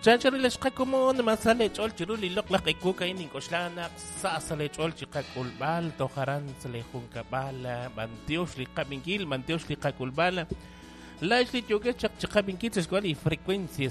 Chancharilash como masale chol chiruli lok la kuka inin koslana sasale chol chikakulbal tojaran sale junkabala mantiosh li kabingil mantiosh li kakulbala la isli yoga chakabingil sescuali frecuencia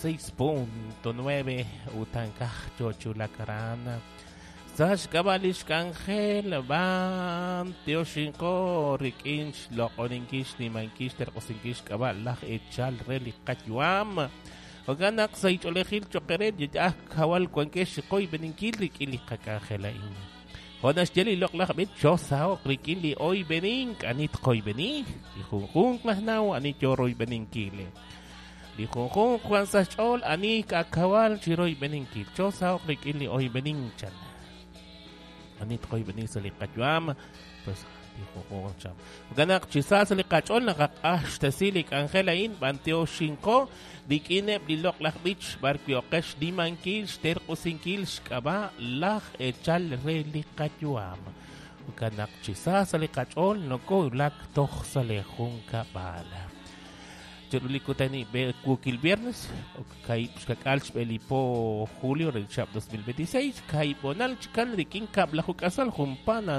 106.9 utankaj chochula karana sash kabalish kangel ban tioshinko rikinch lokoninkish ni mankish terkosinkish kabal la echal reli kachuam Oganak sa itolehil chokeret yah kawal kwankesh koy beninkil rikili kakajelain. Honas jeli lok lakbit chosao rikili oy benink anit koy beni. Lijunjun mahnaw anit yoroy beninkile. Lijunjun kwan sa chol anik akawal chiroy beninkil. Chosao rikili oy beninchan. Anit koy beni sa likatwam. Pues Ganak chisas li kachol nakakash tasilik angelain banteo shinko dikine bilok lakbich barkiokesh dimankil terkusinkil shkaba lak echal reli kachuam. Ganak chisas li kachol noko lak toch salejun kabala. Churulikutan kukil viernes kay kakalch belipo julio del chap 2026 kay bonal chikan rikin kabla hukasal humpana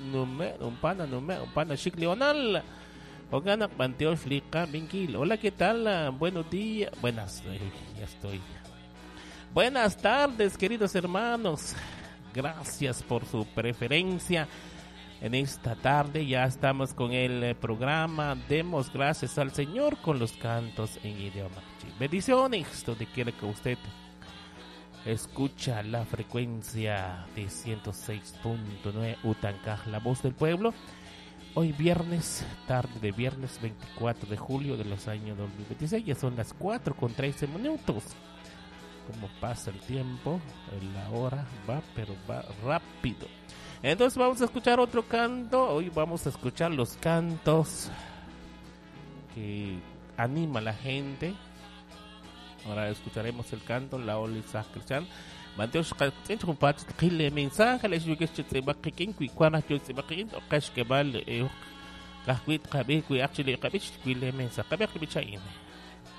umpana shiklional hoganak banteos lika bingil. Hola, ¿qué tal? Buenos días. Ya estoy. Buenas tardes, queridos hermanos. Gracias por su preferencia. En esta tarde ya estamos con el programa Demos Gracias al Señor con los cantos en idioma chi. Bendiciones donde quiera que usted escucha la frecuencia de 106.9 Utankaj, la voz del pueblo. Hoy viernes, tarde de viernes 24 de julio de los años 2026, ya son las 4:13. Como pasa el tiempo, la hora va, pero va rápido. Entonces vamos a escuchar otro canto. Hoy vamos a escuchar los cantos que anima a la gente. Ahora escucharemos el canto La Olisa Cristian. Manteos Cristian compartir el mensaje les digo que se va a quién cuando yo se va a quién o que es que vale actually el mensaje que